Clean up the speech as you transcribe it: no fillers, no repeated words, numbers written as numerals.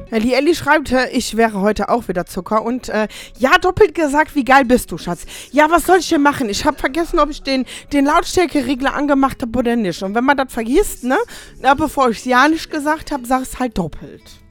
Ja, die Elli schreibt, ich wäre heute auch wieder Zucker und ja, doppelt gesagt, wie geil bist du, Schatz? Ja, was soll ich denn machen? Ich habe vergessen, ob ich den Lautstärkeregler angemacht habe oder nicht. Und wenn man das vergisst, ne, bevor ich es ja nicht gesagt habe, sag es halt doppelt.